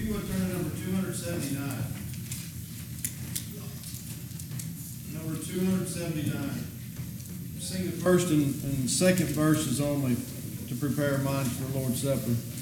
you would turn to number 279. Number 279. Sing the first and second verses only to prepare minds for the Lord's Supper.